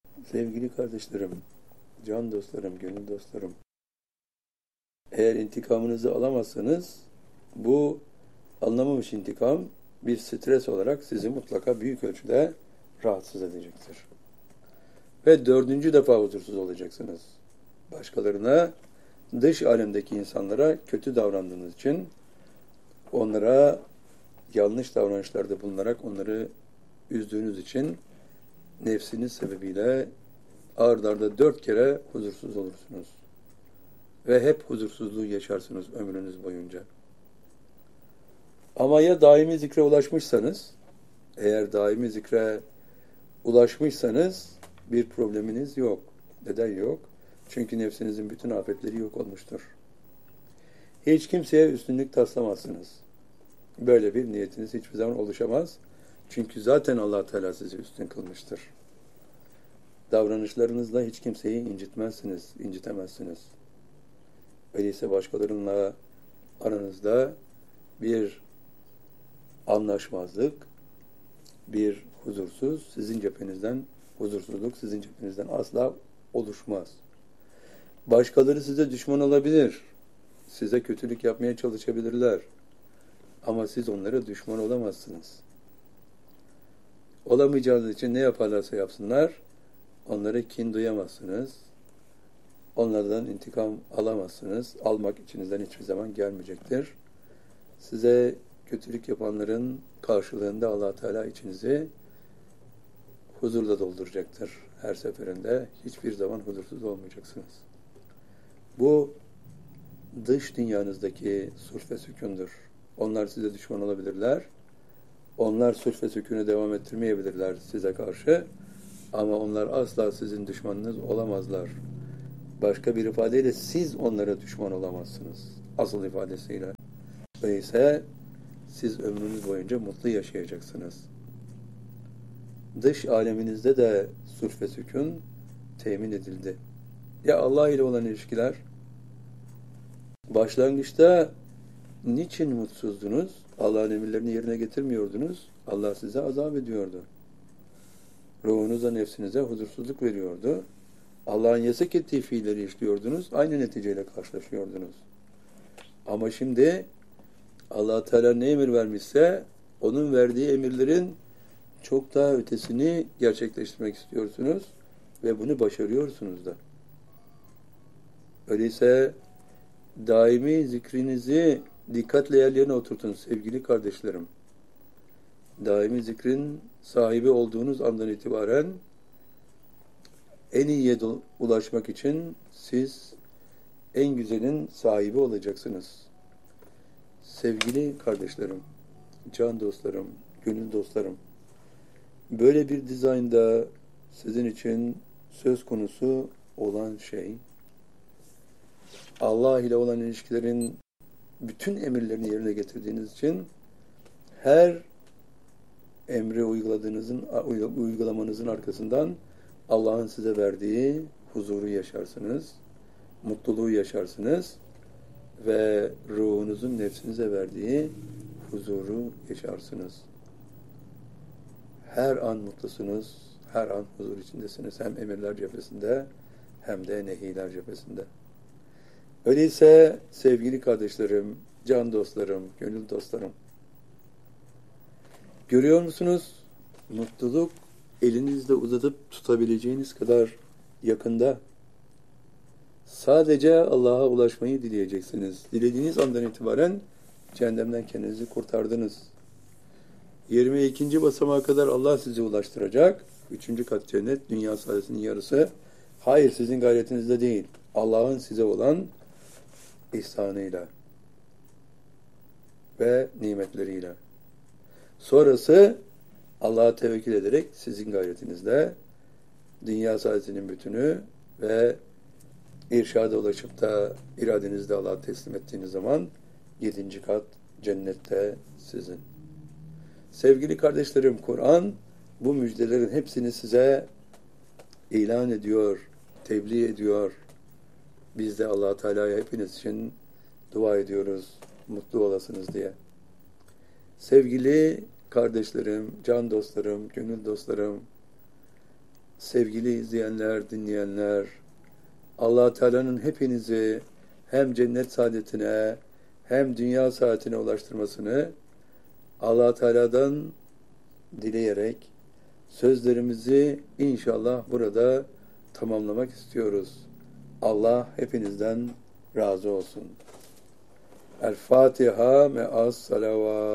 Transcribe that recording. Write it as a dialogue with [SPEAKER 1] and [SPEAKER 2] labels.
[SPEAKER 1] Sevgili kardeşlerim, can dostlarım, gönül dostlarım, eğer intikamınızı alamazsanız bu alınamamış intikam bir stres olarak sizi mutlaka büyük ölçüde rahatsız edecektir. Ve 4. defa huzursuz olacaksınız. Başkalarına, dış alemdeki insanlara kötü davrandığınız için, onlara yanlış davranışlarda bulunarak onları üzdüğünüz için nefsiniz sebebiyle ard arda 4 kere huzursuz olursunuz. Ve hep huzursuzluğu yaşarsınız ömrünüz boyunca. Ama ya daimi zikre ulaşmışsanız, eğer daimi zikre ulaşmışsanız bir probleminiz yok. Neden yok? Çünkü nefsinizin bütün afetleri yok olmuştur. Hiç kimseye üstünlük taslamazsınız. Böyle bir niyetiniz hiçbir zaman oluşamaz. Çünkü zaten Allah Teala sizi üstün kılmıştır. Davranışlarınızla hiç kimseyi incitmezsiniz, incitemezsiniz. Öyleyse başkalarıyla aranızda bir anlaşmazlık, bir huzursuzluk sizin cephenizden asla oluşmaz. Başkaları size düşman olabilir. Size kötülük yapmaya çalışabilirler. Ama siz onlara düşman olamazsınız. Olamayacağınız için ne yaparlarsa yapsınlar, onlara kin duyamazsınız. Onlardan intikam alamazsınız. Almak içinizden hiçbir zaman gelmeyecektir. Size kötülük yapanların karşılığında Allah Teala içinizi huzurla dolduracaktır. Her seferinde hiçbir zaman huzursuz olmayacaksınız. Bu dış dünyanızdaki sulh ve sükundur. Onlar size düşman olabilirler. Onlar sulh ve sükûnu devam ettirmeyebilirler size karşı. Ama onlar asla sizin düşmanınız olamazlar. Başka bir ifadeyle siz onlara düşman olamazsınız. Asıl ifadesiyle. Öyleyse siz ömrünüz boyunca mutlu yaşayacaksınız. Dış aleminizde de sulh ve sükun temin edildi. Ya Allah ile olan ilişkiler? Başlangıçta niçin mutsuzdunuz? Allah'ın emirlerini yerine getirmiyordunuz. Allah size azap ediyordu. Ruhunuza, nefsinize huzursuzluk veriyordu. Allah'ın yasak ettiği fiilleri işliyordunuz. Aynı neticeyle karşılaşıyordunuz. Ama şimdi Allah Teala ne emir vermişse onun verdiği emirlerin çok daha ötesini gerçekleştirmek istiyorsunuz ve bunu başarıyorsunuz da. Öyleyse daimi zikrinizi dikkatle yerlerine oturtun sevgili kardeşlerim. Daimi zikrin sahibi olduğunuz andan itibaren en iyiye ulaşmak için siz en güzelin sahibi olacaksınız. Sevgili kardeşlerim, can dostlarım, gönül dostlarım, böyle bir dizaynda sizin için söz konusu olan şey, Allah ile olan ilişkilerin bütün emirlerini yerine getirdiğiniz için her emri uygulamanızın arkasından Allah'ın size verdiği huzuru yaşarsınız, mutluluğu yaşarsınız ve ruhunuzun nefsinize verdiği huzuru yaşarsınız. Her an mutlusunuz, her an huzur içindesiniz. Hem emirler cephesinde hem de nehiler cephesinde. Öyleyse sevgili kardeşlerim, can dostlarım, gönül dostlarım, görüyor musunuz? Mutluluk elinizle uzatıp tutabileceğiniz kadar yakında. Sadece Allah'a ulaşmayı dileyeceksiniz. Dilediğiniz andan itibaren cehennemden kendinizi kurtardınız. 22. basamağa kadar Allah sizi ulaştıracak. 3. kat cennet, dünya saadetinin yarısı. Hayır, sizin gayretinizde değil. Allah'ın size olan ihsanıyla ve nimetleriyle. Sonrası Allah'a tevekkül ederek sizin gayretinizle dünya saadetinin bütünü ve irşada ulaşıp da iradenizde Allah'a teslim ettiğiniz zaman 7. kat cennette sizin. Sevgili kardeşlerim, Kur'an bu müjdelerin hepsini size ilan ediyor, tebliğ ediyor. Biz de Allah Teala'ya hepiniz için dua ediyoruz, mutlu olasınız diye. Sevgili kardeşlerim, can dostlarım, gönül dostlarım, sevgili izleyenler, dinleyenler, Allah Teala'nın hepinizi hem cennet saadetine hem dünya saadetine ulaştırmasını Allah Teala'dan dileyerek sözlerimizi inşallah burada tamamlamak istiyoruz. Allah hepinizden razı olsun. El Fatiha me'as salavat.